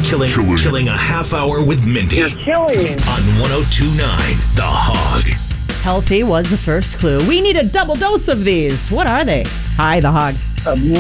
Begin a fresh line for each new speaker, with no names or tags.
Killing a half hour with Mindy.
You're killing me.
On 102.9 The Hog.
Healthy was the first clue. We need a double dose of these. What are they? Hi, The Hog.